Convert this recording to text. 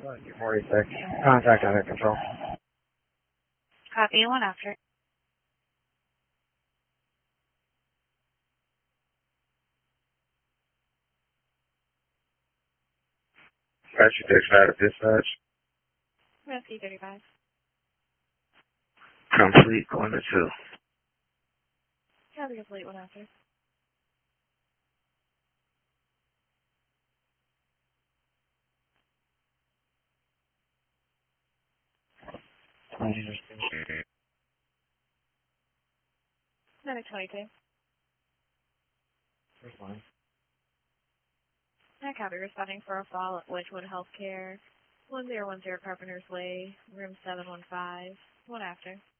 46. Contact under control. Copy, one after. Apache 35 at dispatch. Rescue 35. Complete, going to 2. Copy complete, one after. Medic 22. First line. Copy, responding for a fall at Wedgwood Healthcare, 1010 Carpenter's Way, room 715, one after.